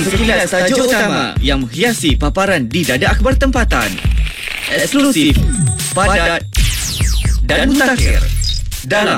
sekilas tajuk utama yang menghiasi paparan di dada akhbar tempatan. Eksklusif, padat dan mutakhir dalam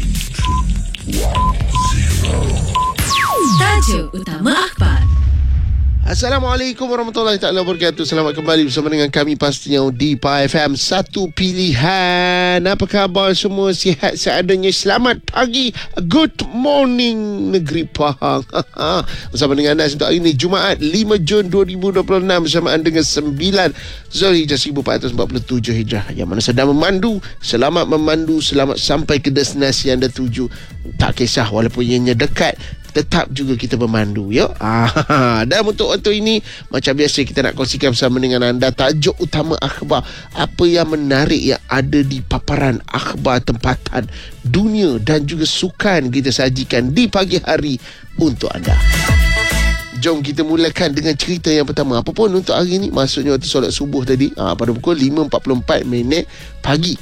Tajuk Utama Akhbar. Assalamualaikum warahmatullahi taala wabarakatuh. Selamat kembali bersama dengan kami pastinya di PA FM, satu pilihan. Apa khabar semua? Sihat seadanya. Selamat pagi. Good morning negeri Pahang. Bersama dengan anda untuk hari ini Jumaat 5 Jun 2026 bersamaan dengan 9 Zulhijjah 1447 Hijrah. Yang mana sedang memandu, selamat memandu, selamat sampai ke destinasi anda tuju. Tak kisah walaupun ianya dekat, tetap juga kita memandu, ya. Dan untuk waktu ini, macam biasa kita nak kongsikan bersama dengan anda tajuk utama akhbar. Apa yang menarik yang ada di paparan akhbar tempatan dunia dan juga sukan kita sajikan di pagi hari untuk anda. Jom kita mulakan dengan cerita yang pertama. Apa pun untuk hari ini, maksudnya waktu solat subuh tadi, pada pukul 5.44 pagi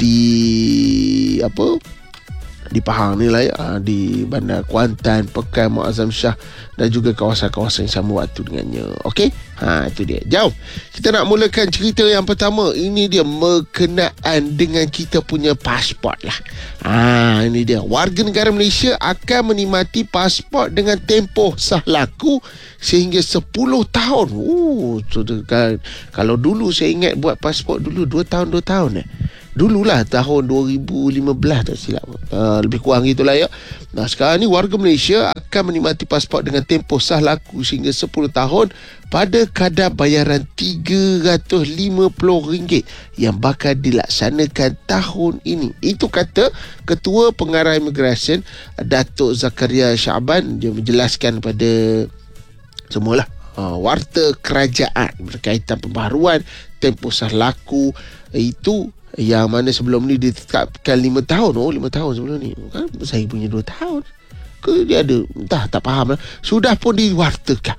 di Pahang ni lah, ya, di Bandar Kuantan, Pekan Muazzam Shah dan juga kawasan-kawasan yang sama waktu dengannya. Okey? Itu dia. Jom kita nak mulakan cerita yang pertama. Ini dia berkenaan dengan kita punya pasport lah. Ini dia. Warga negara Malaysia akan menikmati pasport dengan tempoh sah laku sehingga 10 tahun. Kalau dulu saya ingat buat pasport dulu 2 tahun. Dululah tahun 2015 tak silap, lebih kurang gitulah, ya. Nah, sekarang ni warga Malaysia akan menikmati pasport dengan tempoh sah laku sehingga 10 tahun pada kadar bayaran RM350 yang bakal dilaksanakan tahun ini. Itu kata Ketua Pengarah Imigresen Datuk Zakaria Syaban. Dia menjelaskan pada semualah warta kerajaan berkaitan pembaharuan tempoh sah laku itu, yang mana sebelum ni ditetapkan 5 tahun. 5 tahun sebelum ni. Kan saya punya 2 tahun. Ke dia ada, entah, tak faham lah. Sudah pun diwartakan.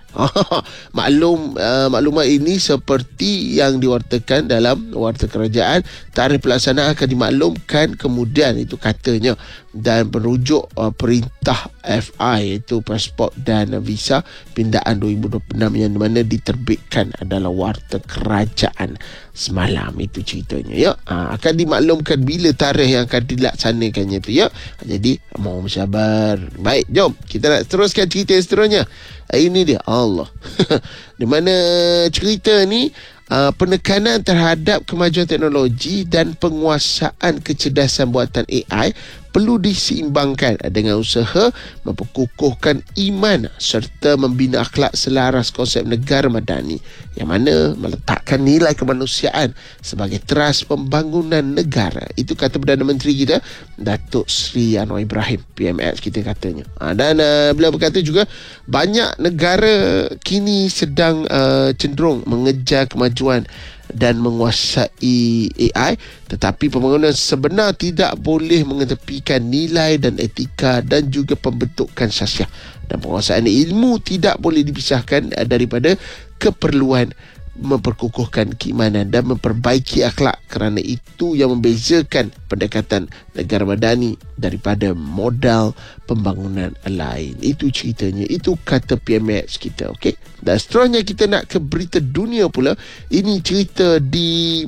Maklumat ini seperti yang diwartakan dalam warta kerajaan. Tarikh pelaksanaan akan dimaklumkan kemudian, itu katanya. Dan merujuk perintah FI, iaitu pasport dan visa pindaan 2026 yang mana diterbitkan adalah warta kerajaan semalam. Itu ceritanya, ya. Akan dimaklumkan bila tarikh yang akan dilaksanakannya tu, ya. Jadi mohon bersabar. Baik, jom kita nak teruskan cerita seterusnya. Ini dia Allah. Di mana cerita ni penekanan terhadap kemajuan teknologi dan penguasaan kecerdasan buatan AI perlu diseimbangkan dengan usaha memperkukuhkan iman serta membina akhlak selaras konsep negara madani, yang mana meletakkan nilai kemanusiaan sebagai teras pembangunan negara. Itu kata Perdana Menteri kita, Datuk Seri Anwar Ibrahim, PMX kita katanya. Dan beliau berkata juga banyak negara kini sedang cenderung mengejar kemajuan dan menguasai AI, tetapi pembangunan sebenar tidak boleh mengetepikan nilai dan etika dan juga pembentukan sasiah, dan penguasaan ilmu tidak boleh dipisahkan daripada keperluan memperkukuhkan keimanan dan memperbaiki akhlak, kerana itu yang membezakan pendekatan negara madani daripada modal pembangunan lain. Itu ceritanya. Itu kata PMX kita. Okey. Dan seterusnya kita nak ke berita dunia pula. Ini cerita di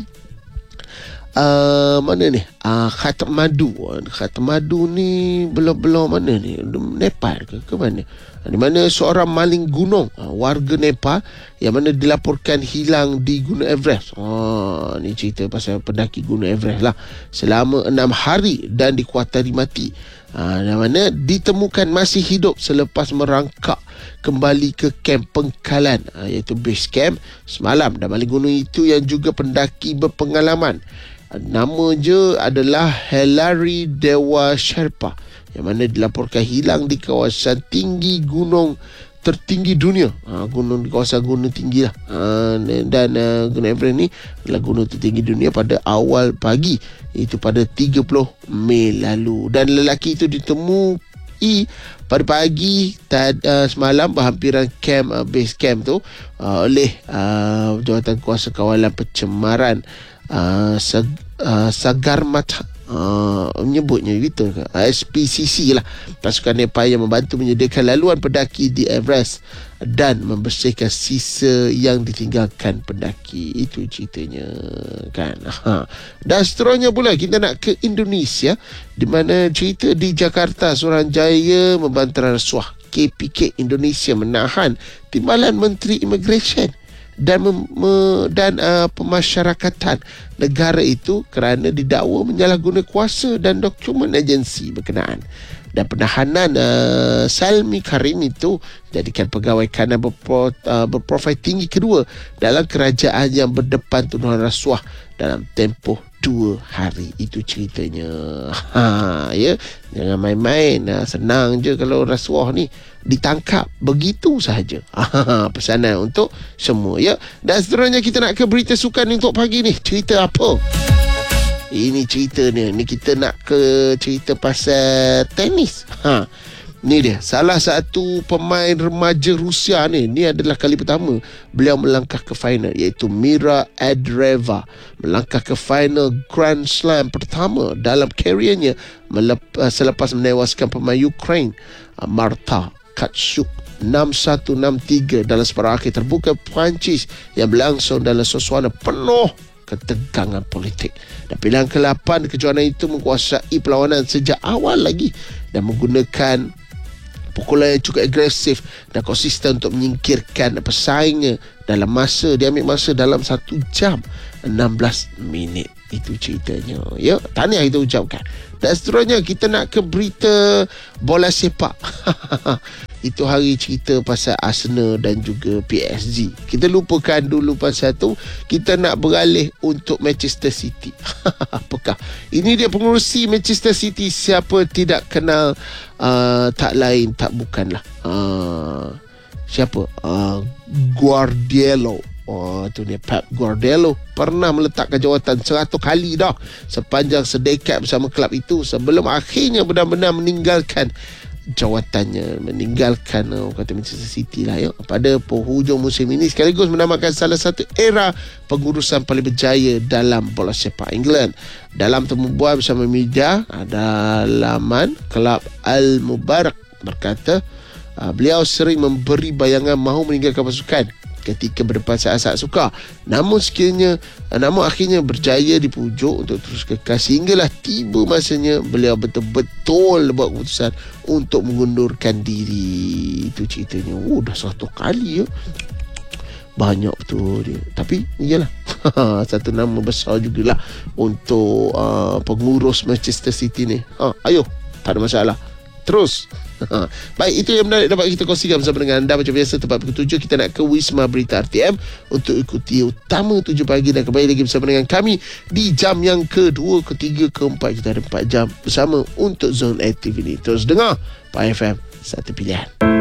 mana ni? Kathmandu ni belah-belah mana ni? Nepal ke mana? Di mana seorang maling gunung, warga Nepal, yang mana dilaporkan hilang di Gunung Everest. Ni cerita pasal pendaki Gunung Everest lah. Selama 6 hari dan dikuatari mati. Yang mana ditemukan masih hidup selepas merangkak kembali ke kamp pengkalan, iaitu base camp semalam. Dan maling gunung itu yang juga pendaki berpengalaman, nama je adalah Hilary Dewa Sherpa, yang mana dilaporkan hilang di kawasan tinggi gunung tertinggi dunia. Gunung di kawasan gunung tinggi lah. Dan Gunung Everest ni adalah gunung tertinggi dunia pada awal pagi, itu pada 30 Mei lalu. Dan lelaki itu ditemui pada pagi semalam berhampiran base camp tu oleh Jawatan Kuasa Kawalan Pencemaran menyebutnya gitu, SPCC lah, pasukan Nepal yang membantu menyediakan laluan pendaki di Everest dan membersihkan sisa yang ditinggalkan pendaki. Itu ceritanya kan. Dan seterusnya pula kita nak ke Indonesia, di mana cerita di Jakarta, Suruhanjaya membantah rasuah. KPK Indonesia menahan Timbalan Menteri Immigration dan pemasyarakatan negara itu kerana didakwa menyalahguna kuasa dan dokumen agensi berkenaan. Dan penahanan Salmi Karim itu jadikan pegawai kanan berprofil tinggi kedua dalam kerajaan yang berdepan tuduhan rasuah dalam tempoh 2 hari. Itu ceritanya. Ya, jangan main-main. Senang je kalau rasuah ni ditangkap begitu sahaja. Pesanan untuk semua, ya. Dan seterusnya kita nak ke berita sukan untuk pagi ni. Cerita apa? Ini cerita ni kita nak ke cerita pasal tenis. Ni dia, salah satu pemain remaja Rusia ni adalah kali pertama beliau melangkah ke final, iaitu Mira Andreeva melangkah ke final Grand Slam pertama dalam kariernya selepas menewaskan pemain Ukraine Marta Katsyuk 6-1, 6-3 dalam separuh akhir terbuka Perancis yang berlangsung dalam suasana penuh ketegangan politik. Dan pilihan ke-8 kejuaraan itu menguasai perlawanan sejak awal lagi dan menggunakan pukulan yang cukup agresif dan konsisten untuk menyingkirkan pesaingnya dalam masa, dia ambil masa dalam 1 jam 16 minit. Itu ceritanya, ya. Tahniah kita ucapkan. Dan seterusnya kita nak ke berita bola sepak. Itu hari cerita pasal Arsenal dan juga PSG. Kita lupakan dulu pasal tu. Kita nak beralih untuk Manchester City. Apakah? Ini dia pengurusi Manchester City. Siapa tidak kenal, tak lain tak bukanlah siapa? Guardiola. Tu ni Pep Guardiola pernah meletakkan jawatan 100 kali dah sepanjang sedekad bersama kelab itu sebelum akhirnya benar-benar meninggalkan jawatannya, meninggalkan kata Manchester City lah, ya, pada penghujung musim ini, sekaligus menamakan salah satu era pengurusan paling berjaya dalam bola sepak England. Dalam tembubuan bersama media, laman kelab Al-Mubarak berkata beliau sering memberi bayangan mahu meninggalkan pasukan ketika berdepan saat-saat sukar. Namun akhirnya berjaya dipujuk untuk terus kekal sehinggalah tiba masanya beliau betul-betul buat keputusan untuk mengundurkan diri. Itu ceritanya. Dah 100 kali, ya. Banyak betul dia. Tapi iyalah, satu nama besar jugalah untuk pengurus Manchester City ni. Ayo, tak ada masalah. Terus. Baik, itu yang menarik dapat kita kongsikan bersama dengan anda. Macam biasa, tepat pukul 7 kita nak ke Wisma Berita RTM untuk ikuti utama 7 pagi dan kembali lagi bersama dengan kami di jam yang ke-2, ke-3, ke-4. Kita ada 4 jam bersama untuk Zone Active ini. Terus dengar Pak FM, satu pilihan.